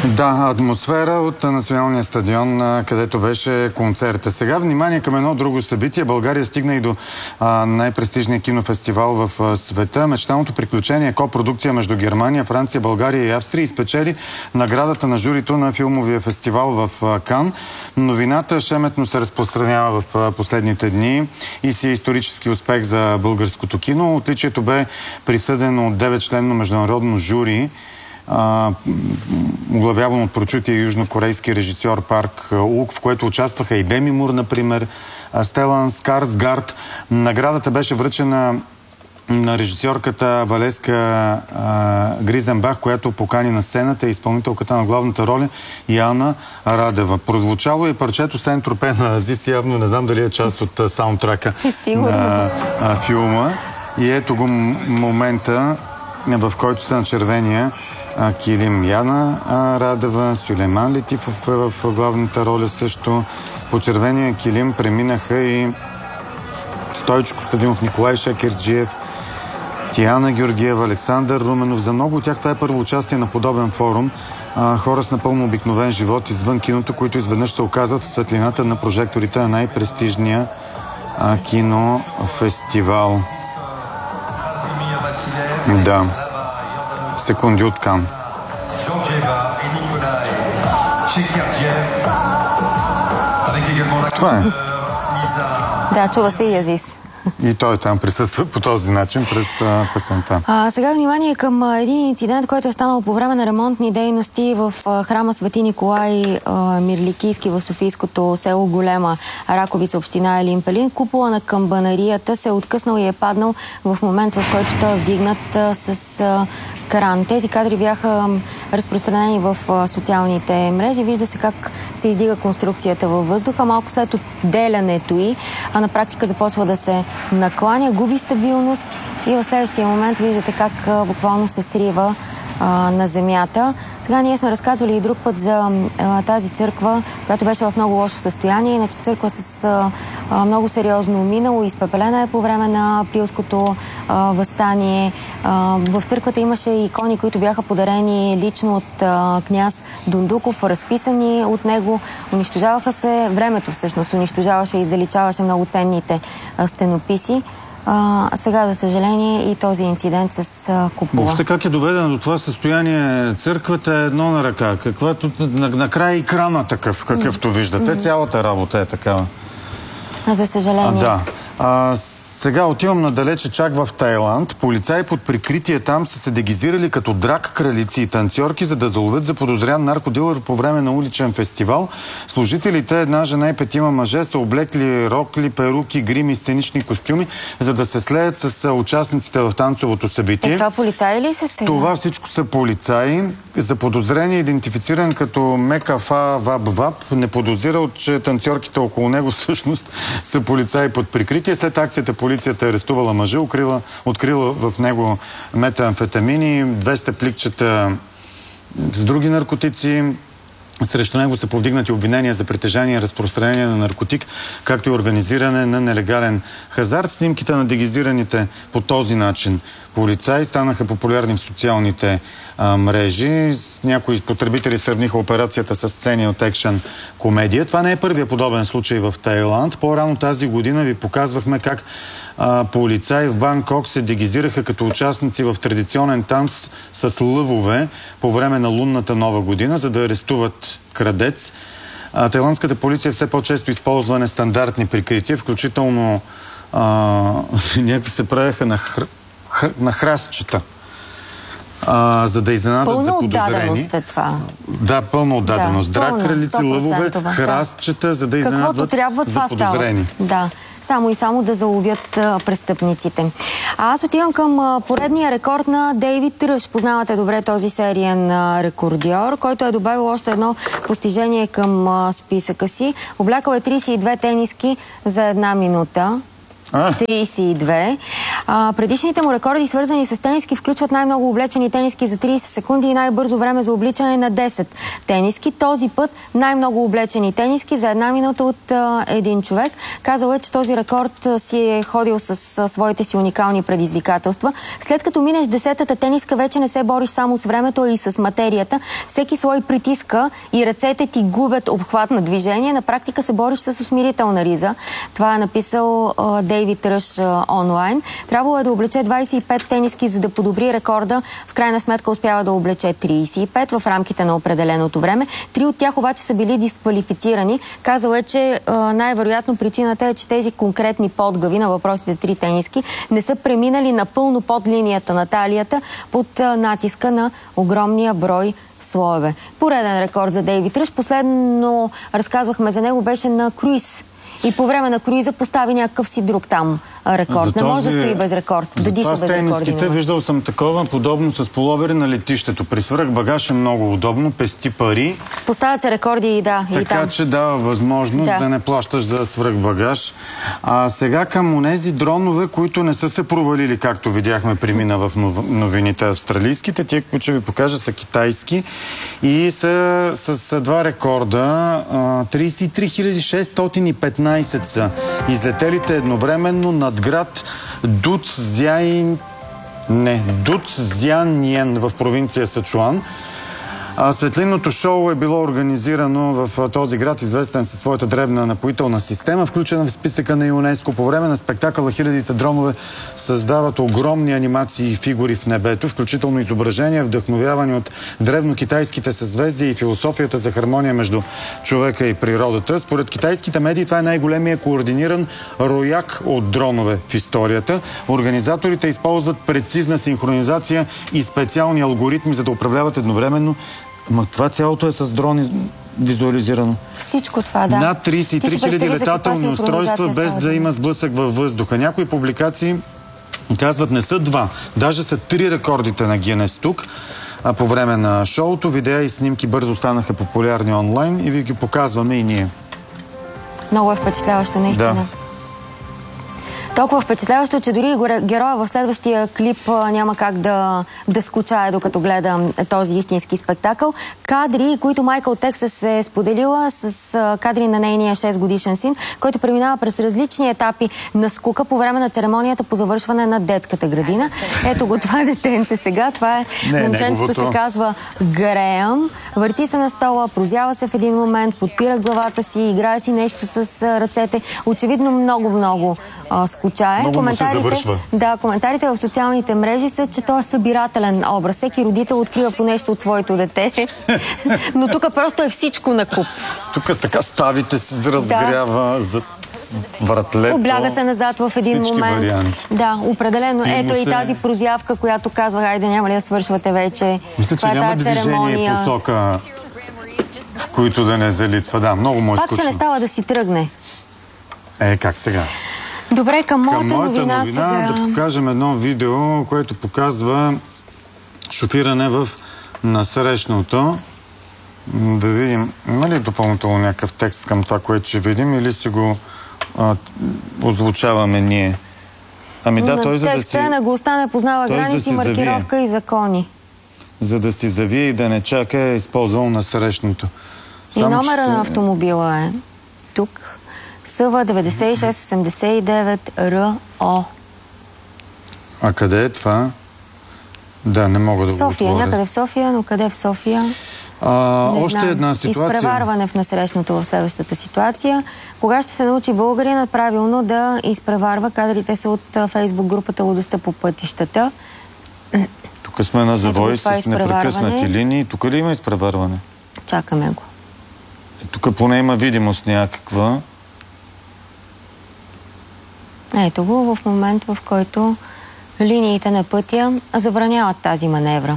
Да, атмосфера от националния стадион, където беше концерта. Сега внимание към едно друго събитие. България стигна и до най-престижния кинофестивал в света. Мечтаното приключение, копродукция между Германия, Франция, България и Австрия, изпечели наградата на журито на филмовия фестивал в Кан. Новината шеметно се разпространява в последните дни и си е исторически успех за българското кино. Отличието бе присъдено от 9-членно международно жури, оглавяван от прочутия южнокорейски режисьор Парк Ук, в което участваха и Деми Мур, например, Стелан Скарсгард. Наградата беше връчена на режисьорката Валеска Гризенбах, която покани на сцената изпълнителката на главната роля Яна Радева. Прозвучало и парчето Сен-Тропе на Азис, явно не знам дали е част от саундтрака на филма. И ето го момента, в който са на червения килим Яна Радева, Сюлейман Летифов в главната роля също. По червения килим преминаха и Стойчо Костадинов, Николай Шекерджиев, Тиана Георгиева, Александър Руменов. За много от тях това е първо участие на подобен форум. Хора с напълно обикновен живот извън киното, които изведнъж се оказват в светлината на прожекторите на най-престижния кинофестивал. Да. Секунди от Кан. Това е. Да, чува се и Азис. И той там присъства по този начин през песента. Сега внимание към един инцидент, който е станал по време на ремонтни дейности в храма Свети Николай Мирликийски в софийското село Голема Раковица, община Елин Пелин. Купола на камбанарията се е откъснал и е паднал в момент, в който той е вдигнат с кран. Тези кадри бяха разпространени в социалните мрежи. Вижда се как се издига конструкцията във въздуха. Малко след отделянето й, на практика започва да се накланя, губи стабилност и в следващия момент виждате как буквално се срива на земята. Сега ние сме разказвали и друг път за тази църква, която беше в много лошо състояние. Иначе църква с много сериозно минало, изпепелена е по време на априлското въстание. В църквата имаше икони, които бяха подарени лично от княз Дундуков, разписани от него. Унищожаваха се, времето всъщност унищожаваше и заличаваше много ценните стенописи. Сега, за съжаление, и този инцидент с купола. Въобще как е доведено до това състояние? Църквата е едно на ръка. Каквато накрая и крана такъв, какъвто виждате. Цялата работа е такава. За съжаление. Да. Сега отивам надалече, чак в Тайланд. Полицаи под прикритие там са се дегизирали като драг кралици и танцорки, за да заловят заподозрян наркодилър по време на уличен фестивал. Служителите, една жена и 5 мъже, са облекли рокли, перуки, грими, сценични костюми, за да се слеят с участниците в танцовото събитие. Това полицаи ли са сега? Това всичко са полицаи. Заподозрение, идентифициран като Мекафа Ваб, не подозирал, че танцорките около него всъщност са полицаи под прикритие. След акцията полицията е арестувала мъжа, открила в него метамфетамини, 200 пликчета с други наркотици. Срещу него са повдигнати обвинения за притежание и разпространение на наркотик, както и организиране на нелегален хазарт. Снимките на дегизираните по този начин полицаи станаха популярни в социалните мрежи. Някои потребители сравниха операцията с сцени от екшън комедия. Това не е първия подобен случай в Тайланд. По-рано тази година ви показвахме как полицаи в Банкок се дегизираха като участници в традиционен танц с лъвове по време на лунната нова година, за да арестуват крадец. Тайландската полиция все по-често използва нестандартни прикрития, включително някакви се правяха на храстчета, за да изненадат заподозрени. Пълна отдаденост е това. Да, пълна отдаденост. Драг кралици, лъвове, храстчета, за да изненадат заподозрени. Да. Само и само да заловят престъпниците. Аз отивам към поредния рекорд на Дейвид Тръш. Познавате добре този сериен рекордьор, който е добавил още едно постижение към списъка си. Облякал е 32 тениски за 1 минута. 32. Предишните му рекорди, свързани с тениски, включват най-много облечени тениски за 30 секунди и най-бързо време за обличане на 10 тениски. Този път най-много облечени тениски за 1 минута от един човек. Казал е, че този рекорд си е ходил с своите си уникални предизвикателства. След като минеш 10-та тениска, вече не се бориш само с времето, а и с материята. Всеки слой притиска и ръцете ти губят обхват на движение. На практика се бориш с усмирителна риза. Това е написал Дейвид Ръш онлайн. Трябвало е да облече 25 тениски, за да подобри рекорда. В крайна сметка успява да облече 35 в рамките на определеното време. 3 от тях обаче са били дисквалифицирани. Казал е, че най-вероятно причината е, че тези конкретни подгави на въпросите 3 тениски не са преминали напълно под линията на талията под натиска на огромния брой слоеве. Пореден рекорд за Дейвид Ръш. Последно разказвахме за него, беше на круиз. И по време на круиза постави някакъв си друг там рекорд. Не може да стои без рекорд. Да диша без рекорди. Виждал съм такова, подобно с половери на летището. При свръхбагаж е много удобно, пести пари. Поставят се рекорди и да, и там. Така че дава възможност да не плащаш за свръхбагаж. А сега към онези дронове, които не са се провалили, както видяхме премина в новините австралийските. Тия, които ще ви покажа, са китайски и са с два рекорда. 33 615 са излетелите едновременно над град Дуцзяньен в провинция Сычуан. Светлинното шоу е било организирано в този град, известен със своята древна напоителна система, включена в списъка на ЮНЕСКО. По време на спектакъла хилядите дронове създават огромни анимации и фигури в небето, включително изображения, вдъхновявани от древнокитайските съзвездия и философията за хармония между човека и природата. Според китайските медии това е най-големия координиран рояк от дронове в историята. Организаторите използват прецизна синхронизация и специални алгоритми, за да управляват едновременно. Ма това цялото е с дрони визуализирано. Всичко това, да. Над 33 000 летателни устройства, без да има сблъсък във въздуха. Някои публикации казват, не са 2, даже са 3 рекордите на Гинес тук. А по време на шоуто видеа и снимки бързо станаха популярни онлайн и ви ги показваме и ние. Много е впечатляващо, наистина. Да. Толкова впечатляващо, че дори героя в следващия клип няма как да скучае, докато гледа този истински спектакъл. Кадри, които Майкъл Тексас е споделила с кадри на нейния 6-годишен син, който преминава през различни етапи на скука по време на церемонията по завършване на детската градина. Ето го това детенце сега. Това е момченцето, се казва Греъм. Върти се на стола, прозява се в един момент, подпира главата си, играе си нещо с ръцете. Очевидно много скучае. Коментарите в социалните мрежи са, че той е събирателен образ. Всеки родител открива по нещо от своето дете. Но тук просто е всичко на куп. Тук така ставите се разгрява за вратлето. Обляга се назад в един момент. Варианти. Да, определено. Ето и тази прозявка, която казва, айде, няма ли да свършвате вече. Мисля, че няма движение и посока, в които да не залитва. Да, много му е скучно. Пак, че не става да си тръгне. Как сега? Добре, към моята новина сега... Да покажем едно видео, което показва шофиране в насрещното. Да видим, има ли допълнително някакъв текст към това, което ще видим, или си го озвучаваме ние? Той за да си... на гостта не познава граници, маркировка и закони. За да си завие и да не чака, е използвал насрещното. И номера на автомобила е тук. СВ 9689 РО. А къде е това? Да, не мога да го отворя. София, някъде в София, но къде в София? Още една ситуация. Изпреварване в насрещното в следващата ситуация. Кога ще се научи българинът правилно да изпреварва? Кадрите са от Фейсбук групата Лудостта по пътищата. Тук сме на завой с непрекъснати линии. Тук ли има изпреварване? Чакаме го. Тук поне има видимост някаква. Ето го в момент, в който линиите на пътя забраняват тази маневра.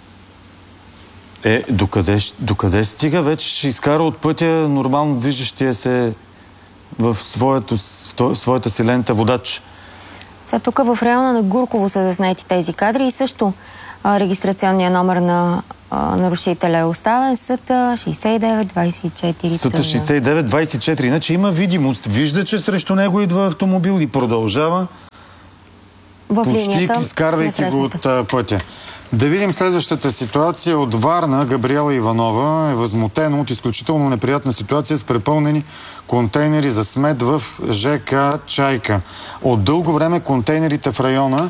Докъде стига? Вече ще изкара от пътя нормално движещия се в своята си лента водач. Сега тук в района на Гурково са заснети тези кадри и също регистрационният номер на нарушителя е оставен. Съд 6924. Съд 6924. Иначе има видимост. Вижда, че срещу него идва автомобил и продължава. в почти линията, изкарвайки го от пътя. Да видим следващата ситуация от Варна. Габриела Иванова е възмутена от изключително неприятна ситуация с препълнени контейнери за смет в ЖК Чайка. От дълго време контейнерите в района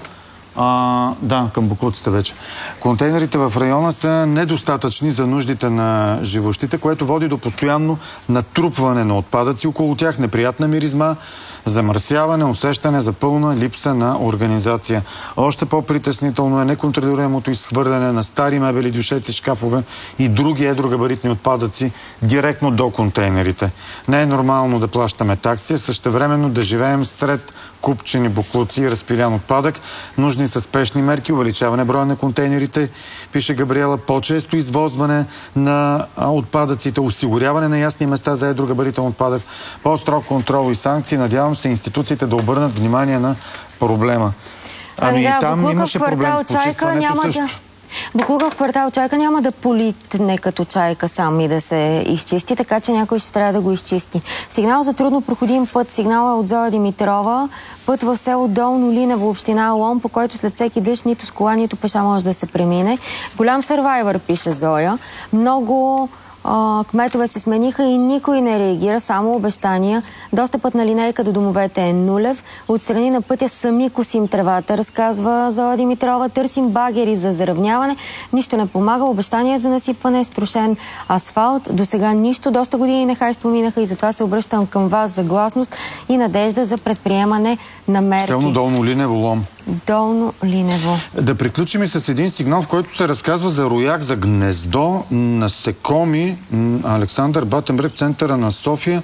към боклуците вече. Контейнерите в района са недостатъчни за нуждите на живущите, което води до постоянно натрупване на отпадъци около тях, неприятна миризма, замърсяване, усещане за пълна липса на организация. Още по-притеснително е неконтролируемото изхвърляне на стари мебели, дюшеци, шкафове и други едрогабаритни отпадъци директно до контейнерите. Не е нормално да плащаме такси, а същевременно да живеем сред купчени боклуци и разпилян отпадък. Нужни са спешни мерки, увеличаване броя на контейнерите, пише Габриела, по-често извозване на отпадъците, осигуряване на ясни места за едрогабаритен отпадък, по-строг контрол и санкции. Надявам се институциите да обърнат внимание на проблема. Там имаше проблем с почистването също. Боклука в квартал Чайка няма да политне като чайка сам и да се изчисти, така че някой ще трябва да го изчисти. Сигнал за трудно проходим път. Сигнал е от Зоя Димитрова. Път в село Долно Линево, община Лом, по който след всеки дъжд нито с кола, нито пеша може да се премине. Голям сървайвър, пише Зоя. Много кметове се смениха и никой не реагира, само обещания. Достъпът на линейка до домовете е нулев. Отстрани на пътя сами косим тревата, разказва Зоя Димитрова. Търсим багери за заравняване. Нищо не помага. Обещания за насипване, струшен асфалт. До сега нищо. Доста години нехайство минаха и затова се обръщам към вас за гласност и надежда за предприемане на мерки. Село Долно Линево, Лом. Долно Линево. Да приключим и с един сигнал, в който се разказва за рояк, за гнездо, насекоми. Александър Батенбръг, центъра на София,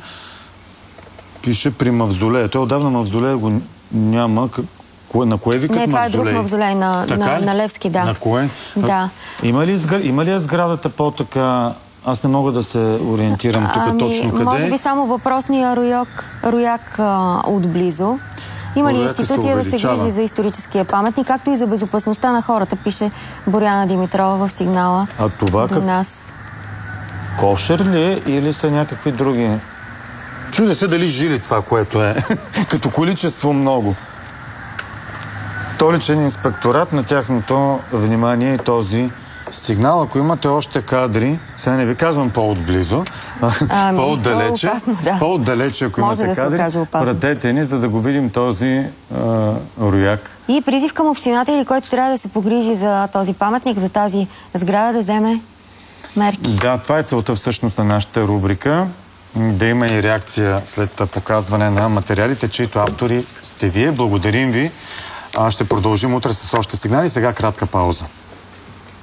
пише при мавзолея. Той отдавна мавзолея го няма. На кое викат мавзолей? Не, това е друг мавзолей на Левски, да. На кое? Да. Има ли сградата по-така... Аз не мога да се ориентирам тук точно къде. Може би само въпросния рояк отблизо. Има ли институция да се грижи за историческия паметник, както и за безопасността на хората, пише Боряна Димитрова в сигнала до нас. Кошер ли е или са някакви други? Чудя се дали жили това, което е. Като количество много. Столичен инспекторат, на тяхното внимание и този сигнал. Ако имате още кадри, сега не ви казвам по-отблизо, по-отдалече, по-отдалече, ако имате кадри, пратете ни, за да го видим този рояк. И призив към общината или който трябва да се погрижи за този паметник, за тази сграда, да вземе мерки. Да, това е целта всъщност на нашата рубрика. Да има и реакция след показване на материалите, чието автори сте вие. Благодарим ви. Ще продължим утре с още сигнали. Сега кратка пауза.